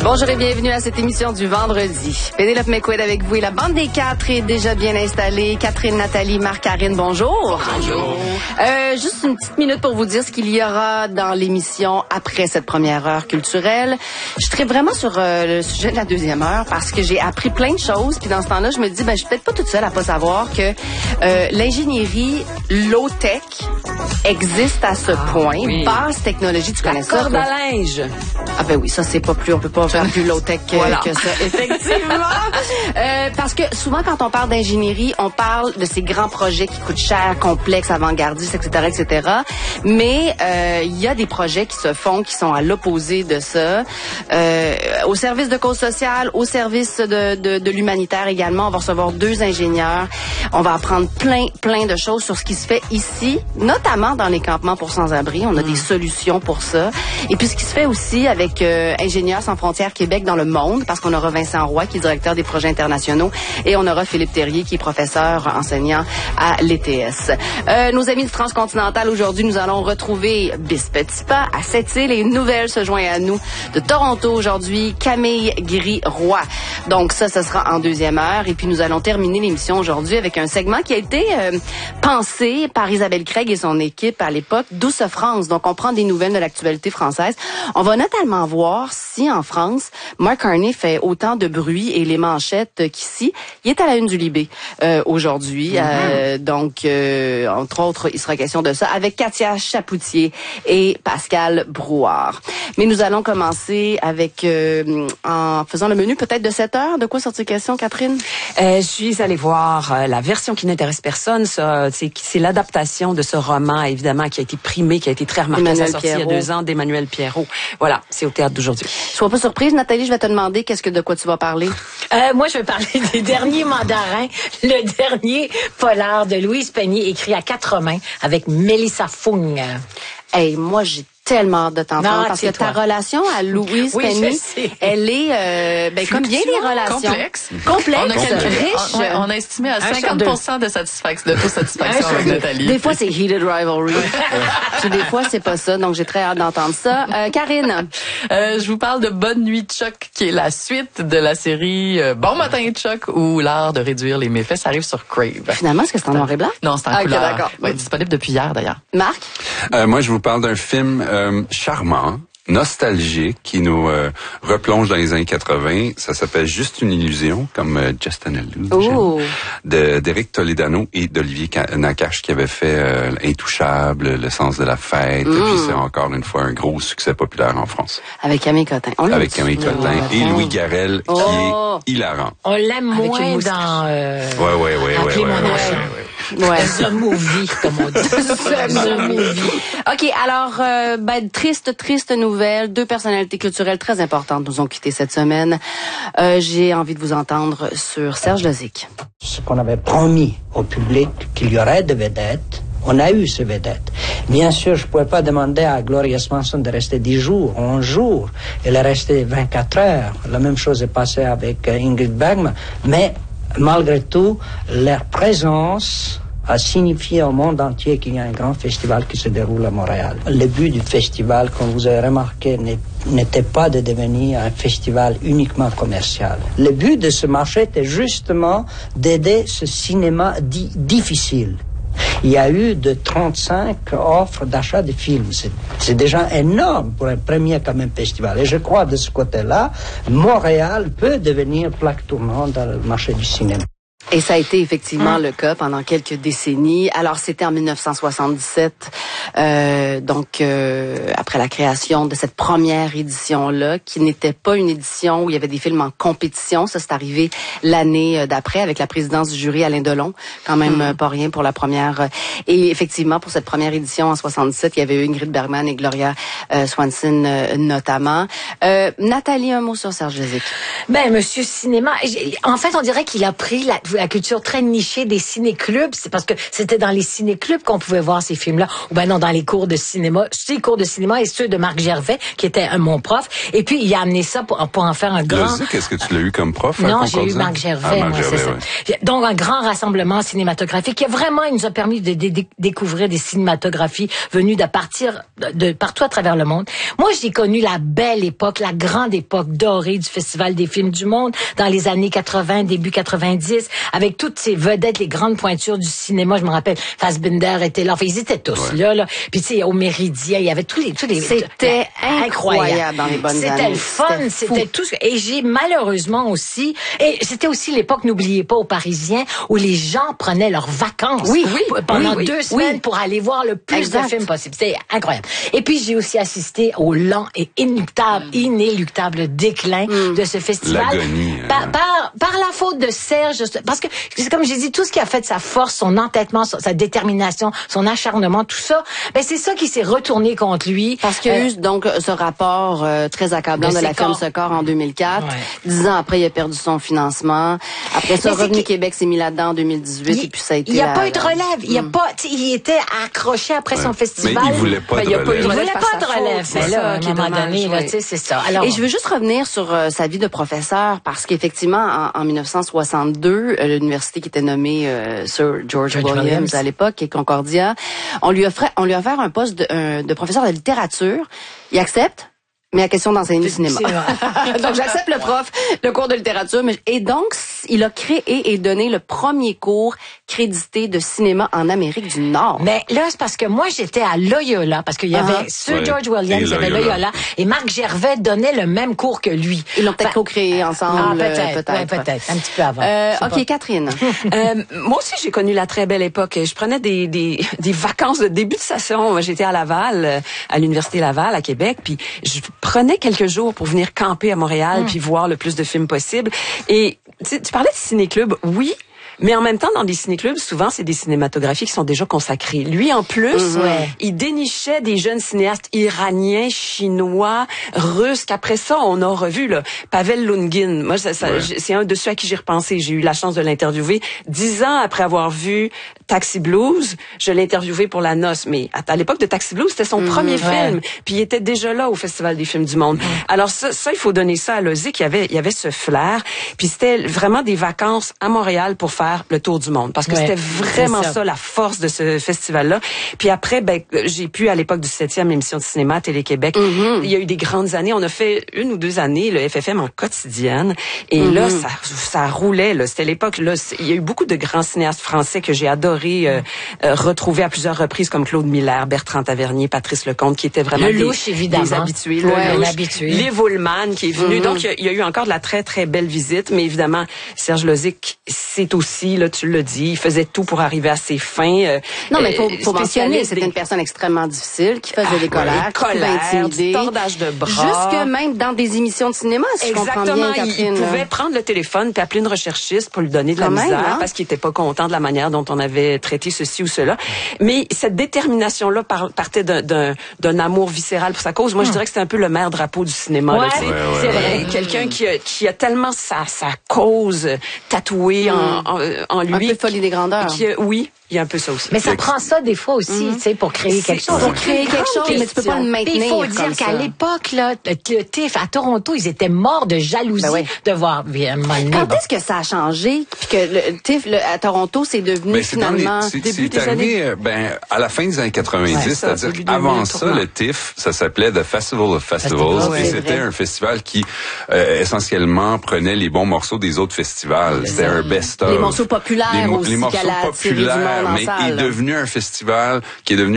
Bonjour et bienvenue à cette émission du vendredi. Pénélope McQuaid avec vous et la bande des quatre est déjà bien installée. Catherine, Nathalie, Marc, Karine, bonjour. Bonjour. Juste une petite minute pour vous dire ce qu'il y aura dans l'émission après cette première heure culturelle. Je serai vraiment sur le sujet de la deuxième heure parce que j'ai appris plein de choses. Puis dans ce temps-là, je me dis, je suis peut-être pas toute seule à pas savoir que l'ingénierie low-tech existe à ce point. Oui. Basse technologie, tu connais ça? Corde à linge. Ah ben oui, ça c'est pas plus, on peut pas faire plus low-tech que ça, effectivement. Parce que souvent quand on parle d'ingénierie, on parle de ces grands projets qui coûtent cher, complexes, avant-gardistes, etc., etc. Mais il y a des projets qui se font, qui sont à l'opposé de ça. Au service de cause sociale, au service de l'humanitaire également, on va recevoir 2 ingénieurs. On va apprendre plein de choses sur ce qui se fait ici, notamment dans les campements pour sans-abri. On a des solutions pour ça. Et puis ce qui se fait aussi avec Ingénieurs sans frontières Québec dans le monde, parce qu'on aura Vincent Roy qui est directeur des projets internationaux et on aura Philippe Terrier qui est professeur enseignant à l'ETS. Nos amis du Transcontinental, aujourd'hui, nous allons retrouver Bis Petit Pas à Sept-Îles et une nouvelle se joint à nous de Toronto aujourd'hui, Camille Guéry-Roy. Donc ça sera en deuxième heure et puis nous allons terminer l'émission aujourd'hui avec un segment qui a été pensé par Isabelle Craig et son équipe à l'époque, Douce France. Donc on prend des nouvelles de l'actualité française. On va notamment voir si en France, Mark Carney fait autant de bruit et les manchettes qu'ici. Il est à la une du Libé aujourd'hui. Donc, entre autres, il sera question de ça avec Katia Chapoutier et Pascal Brouard. Mais nous allons commencer avec, en faisant le menu peut-être de 7 heures. De quoi sortir question, Catherine? Je suis allée voir la version qui n'intéresse personne. C'est l'adaptation de ce roman, évidemment, qui a été primé, qui a été très remarqué à sa sortie il y a 2 ans, d'Emmanuel Pierrot. Voilà, c'est au théâtre d'aujourd'hui. Sois pas surprise, Nathalie, je vais te demander de quoi tu vas parler. Moi, je vais parler des derniers mandarins, le dernier polar de Louise Penny, écrit à 4 mains avec Mélissa Fung. Hey, moi, j'ai tellement hâte de t'entendre parce que ta relation à Louise Penny, elle est comme bien des relations complexes, riches. On a estimé à 50% de satisfaction, de taux satisfaction avec Nathalie. Des fois c'est heated rivalry, puis des fois c'est pas ça. Donc j'ai très hâte d'entendre ça. Karine, je vous parle de Bonne nuit Chuck, qui est la suite de la série Bon matin Chuck, ou l'art de réduire les méfaits. Ça arrive sur Crave. Finalement, est-ce que c'est en noir et blanc? Non, c'est en couleur. D'accord. Ouais, disponible depuis hier d'ailleurs. Marc, moi je vous parle d'un film charmant, nostalgique, qui nous replonge dans les années 80. Ça s'appelle Juste une illusion, comme Just an Illusion, d'Éric Toledano et d'Olivier Nakache, qui avait fait Intouchable, Le sens de la fête. Et puis c'est encore une fois un gros succès populaire en France. avec Camille Cotin. Avec Camille Cotin et Louis Garrel, qui est hilarant. On l'aime moins dans... The Movie, comme on dit. The Movie. OK, alors, triste nouvelle. 2 personnalités culturelles très importantes nous ont quittés cette semaine. J'ai envie de vous entendre sur Serge Lozic. Ce qu'on avait promis au public qu'il y aurait des vedettes, on a eu ces vedettes. Bien sûr, je ne pouvais pas demander à Gloria Swanson de rester 10 jours, 11 jours. Elle est restée 24 heures. La même chose est passée avec Ingrid Bergman. Mais malgré tout, leur présence a signifié au monde entier qu'il y a un grand festival qui se déroule à Montréal. Le but du festival, comme vous avez remarqué, n'était pas de devenir un festival uniquement commercial. Le but de ce marché était justement d'aider ce cinéma dit difficile. Il y a eu de 35 offres d'achat de films. C'est déjà énorme pour un premier quand même festival. Et je crois de ce côté-là, Montréal peut devenir plaque tournante dans le marché du cinéma. Et ça a été effectivement le cas pendant quelques décennies. Alors, c'était en 1977, après la création de cette première édition-là, qui n'était pas une édition où il y avait des films en compétition. Ça, c'est arrivé l'année d'après avec la présidence du jury Alain Delon. Quand même pas rien pour la première. Et effectivement, pour cette première édition en 77, il y avait eu Ingrid Bergman et Gloria Swanson notamment. Nathalie, un mot sur Serge Lozic. Monsieur Cinéma, en fait, on dirait qu'il a pris la culture très nichée des ciné-clubs. C'est parce que c'était dans les ciné-clubs qu'on pouvait voir ces films-là. Ou ben non, dans les cours de cinéma. Ces cours de cinéma et ceux de Marc Gervais, qui était mon prof. Et puis, il a amené ça pour en faire un grand... Qu'est-ce que tu l'as eu comme prof? Non, j'ai eu Marc Gervais, c'est ça. Ouais. Donc, un grand rassemblement cinématographique qui il nous a permis de découvrir des cinématographies venues de partout à travers le monde. Moi, j'ai connu la belle époque, la grande époque dorée du Festival des films du monde dans les années 80, début 90, avec toutes ces vedettes, les grandes pointures du cinéma. Je me rappelle, Fassbinder était là. Enfin, ils étaient tous là. Puis, tu sais, au Méridien, il y avait tous les... C'était incroyable dans les bonnes années. C'était le fun, c'était tout. Et j'ai malheureusement aussi... Et c'était aussi l'époque, n'oubliez pas, aux Parisiens, où les gens prenaient leurs vacances pendant 2 semaines pour aller voir le plus de films possible. C'était incroyable. Et puis, j'ai aussi assisté au lent et inéluctable déclin de ce festival. L'agonie. Par la faute de Serge, parce que, c'est comme j'ai dit, tout ce qui a fait de sa force, son entêtement, sa détermination, son acharnement, tout ça, ben c'est ça qui s'est retourné contre lui. Parce qu'il y a eu donc ce rapport très accablant de la Film Secor en 2004. 10 ans après, il a perdu son financement. Après ça, Revenu Québec s'est mis là-dedans en 2018 et puis ça a été... Il n'y a pas eu de relève. Il était accroché après son festival. Mais il voulait pas de relève. Il voulait pas de relève. Mais là, à un moment donné, tu sais, c'est ça. Alors, et je veux juste revenir sur sa vie de professeur parce qu'effectivement, en 1962, l'université qui était nommée Sir George Williams à l'époque, et Concordia, on lui a offert un poste de professeur de littérature. Il accepte. Mais à question d'enseigner le cinéma. Donc, j'accepte le cours de littérature. Et donc, il a créé et donné le premier cours crédité de cinéma en Amérique du Nord. Mais là, c'est parce que moi, j'étais à Loyola, parce qu'il y avait Sir George Williams, il y avait Loyola, et Marc Gervais donnait le même cours que lui. Ils l'ont peut-être co-créé ensemble. Peut-être, un petit peu avant. OK, Catherine. Moi aussi, j'ai connu la très belle époque. Je prenais des vacances de début de session. J'étais à Laval, à l'Université Laval, à Québec, puis je prenais quelques jours pour venir camper à Montréal puis voir le plus de films possible. Et tu parlais de ciné-club, oui. Mais en même temps, dans des ciné-clubs, souvent, c'est des cinématographies qui sont déjà consacrées. Lui, en plus, il dénichait des jeunes cinéastes iraniens, chinois, russes, qu'après ça, on a revu, là, Pavel Lungin. Moi, c'est un de ceux à qui j'ai repensé. J'ai eu la chance de l'interviewer. 10 ans après avoir vu Taxi Blues, je l'ai interviewé pour La Noce. Mais à l'époque de Taxi Blues, c'était son premier film. Puis il était déjà là au Festival des films du monde. Alors ça, il faut donner ça à Lozic. Il y avait ce flair. Puis c'était vraiment des vacances à Montréal pour faire le tour du monde. Parce que c'était vraiment ça, la force de ce festival-là. Puis après, j'ai pu, à l'époque du 7e émission de cinéma, Télé-Québec, il y a eu des grandes années. On a fait 1 ou 2 années, le FFM en quotidienne. Et là, ça roulait, là. C'était l'époque, là. Il y a eu beaucoup de grands cinéastes français que j'ai adoré retrouver à plusieurs reprises, comme Claude Miller, Bertrand Tavernier, Patrice Lecomte, qui étaient vraiment des habitués. Liv Ullmann, qui est venu. Donc, il y a eu encore de la très, très belle visite. Mais évidemment, Serge Lozic, c'est aussi, là, tu l'as dit, il faisait tout pour arriver à ses fins. Non, mais faut mentionner, c'était une personne extrêmement difficile, qui faisait des colères, qui pouvait intimider. Du tordage de bras. Jusque même dans des émissions de cinéma, si je comprends bien, Catherine. Il pouvait prendre le téléphone puis appeler une recherchiste pour lui donner de la misère parce qu'il était pas content de la manière dont on avait traité ceci ou cela. Mais cette détermination-là partait d'un amour viscéral pour sa cause. Moi, je dirais que c'était un peu le maire drapeau du cinéma. C'est vrai. Quelqu'un qui a tellement sa cause tatouée en lui. Un peu folie des grandeurs. Oui. Il y a un peu ça aussi. Mais ça prend ça des fois aussi, tu sais, pour créer quelque chose. Pour créer quelque chose, mais tu peux pas le maintenir. Il faut dire qu'à l'époque, là, le TIFF à Toronto, ils étaient morts de jalousie de voir. Quand est-ce que ça a changé, puis que le TIFF à Toronto, c'est devenu finalement début des années à la fin des années 90, c'est-à-dire avant ça, le TIFF, ça s'appelait The Festival of Festivals, et c'était un festival qui essentiellement prenait les bons morceaux des autres festivals. C'était un best-of. Les morceaux populaires aussi, les morceaux populaires, mais est devenu un festival qui est devenu